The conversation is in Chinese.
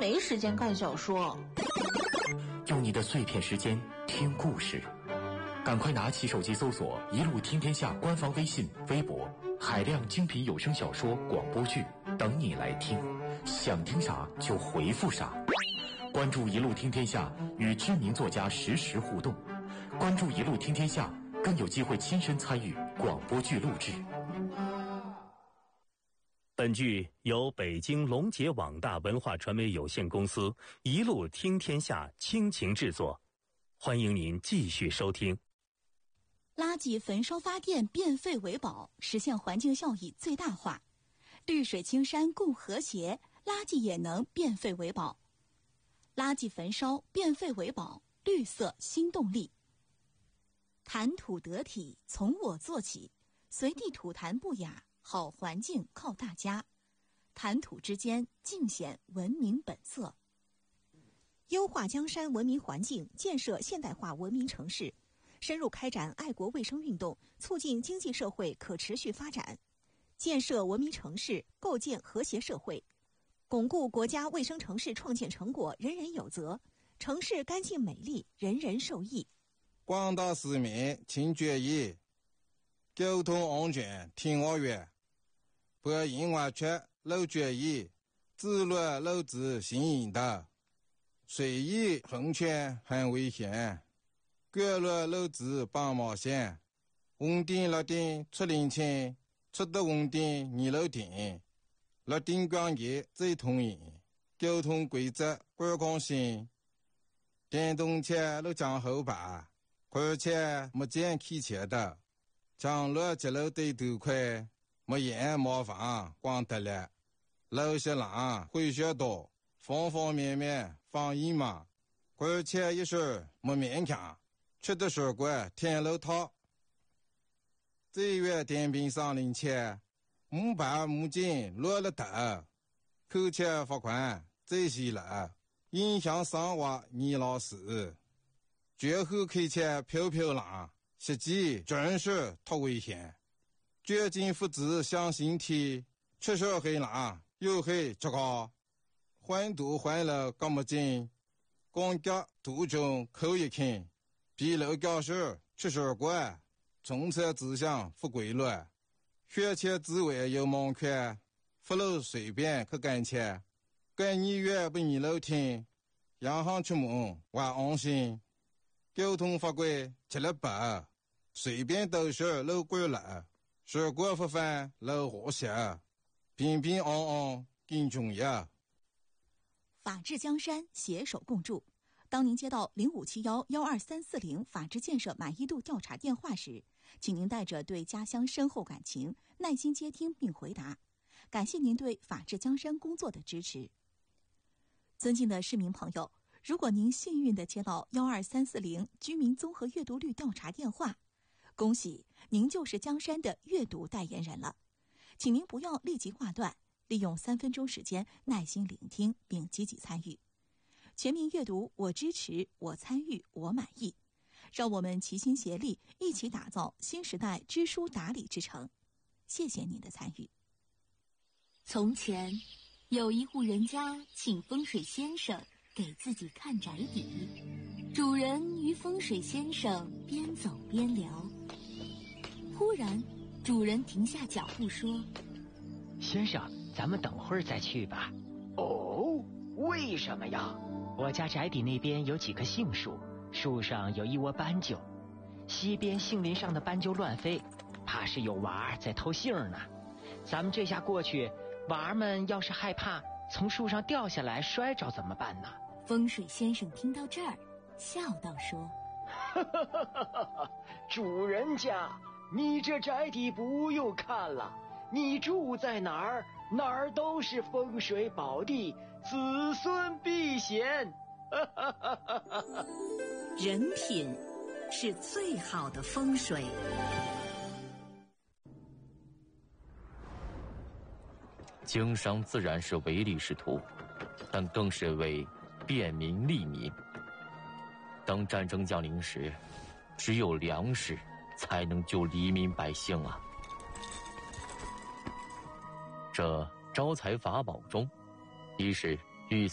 没时间看小说。 用你的碎片时间听故事，赶快拿起手机搜索“一路听天下”官方微信、微博，海量精品有声小说、广播剧等你来听，想听啥就回复啥。关注“一路听天下”，与知名作家实时互动。关注“一路听天下”，更有机会亲身参与广播剧录制。 本剧由北京龙杰网大文化传媒有限公司一路听天下倾情制作，欢迎您继续收听。 垃圾焚烧发电，变废为宝，实现环境效益最大化。绿水青山共和谐，垃圾也能变废为宝。垃圾焚烧，变废为宝，绿色新动力。谈吐得体，从我做起，随地吐痰不雅，好环境靠大家。谈吐之间，尽显文明本色。 优化江山文明环境，建设现代化文明城市，深入开展爱国卫生运动，促进经济社会可持续发展，建设文明城市，构建和谐社会，巩固国家卫生城市创建成果人人有责，城市干净美丽，人人受益。 广大市民请注意，交通安全听我话，不应完全漏注意，自乱漏子行引导，随意横穿很危险，各乱漏子帮忙线，稳定落定出零清，出得稳定二楼顶，落定光业最通行，交通规则观光性，电动车都降后排，而且没见开车的，降落节路对头快，没烟没房光得了，路些浪会学多，方方面面防疫嘛，而且一时没勉强，吃的水果天路套。这月电瓶上领钱，木板木筋落了头，扣钱罚款这些了，影响生活你老师。绝后开车飘飘浪，实际真是太危险。绝境父子向心体，出手黑浪又黑这个，换堵换了干么紧，光脚途中扣一看，比楼教室出手过，从车指向不规律，学车之外有盲圈，不路随便去赶车，赶你月不你楼听，洋行出门还安心。交通法规吃了白，随便都是路过了，水果不犯路和谐，平平安安更重要。 法治江山，携手共筑。当您接到0571-12340法治建设满意度调查电话时，请您带着对家乡深厚感情，耐心接听并回答。感谢您对法治江山工作的支持。尊敬的市民朋友，如果您幸运地接到12340居民综合阅读率调查电话，恭喜您就是江山的阅读代言人了。请您不要立即挂断，利用3分钟时间耐心聆听并积极参与。全民阅读，我支持，我参与，我满意。让我们齐心协力，一起打造新时代知书达理之城。谢谢您的参与。 从前，有一户人家请风水先生给自己看宅邸，主人与风水先生边走边聊。忽然，主人停下脚步说：“ 先生，咱们等会儿再去吧。”“ 哦，为什么呀？”“ 我家宅邸那边有几棵杏树，树上有一窝斑鸠，西边杏林上的斑鸠乱飞，怕是有娃儿在偷杏呢。咱们这下过去，娃儿们要是害怕从树上掉下来摔着怎么办呢？” 风水先生听到这儿，笑道说：“ 主人家，你这宅邸不用看了，你住在哪儿，哪儿都是风水宝地，子孙必贤。” 人品是最好的风水。 经商自然是唯利是图，但更是为便民利民。当战争降临时，只有粮食才能救黎民百姓啊！这招财法宝中，一是